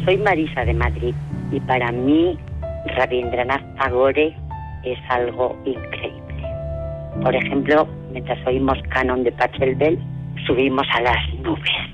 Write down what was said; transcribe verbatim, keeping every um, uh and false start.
Soy Marisa de Madrid y para mí Rabindranath Tagore es algo increíble. Por ejemplo, mientras oímos Canon de Pachelbel, subimos a las nubes.